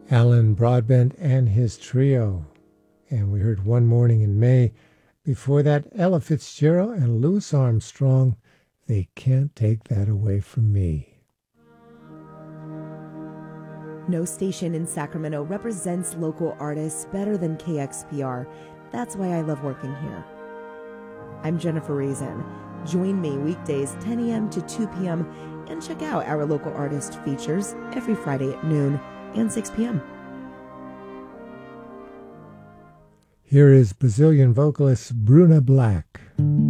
Alan Broadbent and his trio. And we heard One Morning in May. Before that, Ella Fitzgerald and Louis Armstrong, They Can't Take That Away From Me. No station in Sacramento represents local artists better than KXPR. That's why I love working here. I'm Jennifer Reason. Join me weekdays 10 a.m. to 2 p.m. and check out our local artist features every Friday at noon and 6 p.m. Here is Brazilian vocalist Bruna Black.